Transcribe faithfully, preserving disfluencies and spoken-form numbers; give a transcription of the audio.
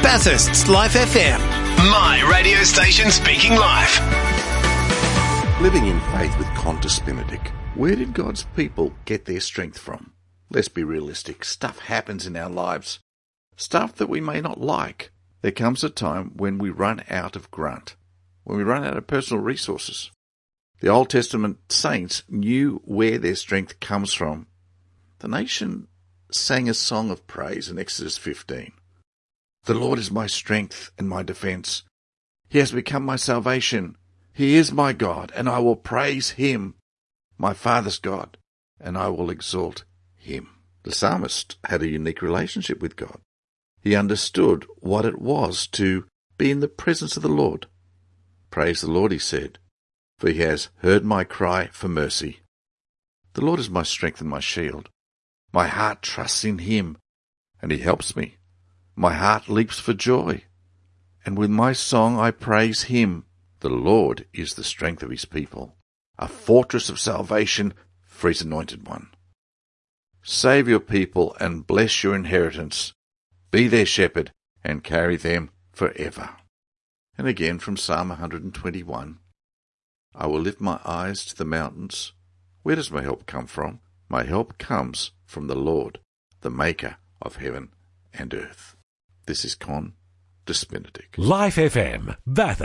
Bathurst's Life F M. My radio station speaking life. Living in faith with Qantas Benedict. Where did God's people get their strength from? Let's be realistic. Stuff happens in our lives. Stuff that we may not like. There comes a time when we run out of grunt. When we run out of personal resources. The Old Testament saints knew where their strength comes from. The nation sang a song of praise in Exodus fifteen. The Lord is my strength and my defence. He has become my salvation. He is my God, and I will praise him, my father's God, and I will exalt him. The psalmist had a unique relationship with God. He understood what it was to be in the presence of the Lord. Praise the Lord, he said, for he has heard my cry for mercy. The Lord is my strength and my shield. My heart trusts in him, and he helps me. My heart leaps for joy, and with my song I praise him. The Lord is the strength of his people, a fortress of salvation for his anointed one. Save your people and bless your inheritance. Be their shepherd and carry them forever. And again from Psalm one twenty-one. I will lift my eyes to the mountains. Where does my help come from? My help comes from the Lord, the maker of heaven and earth. This is Qantas Benedict. Life F M, Bathurst.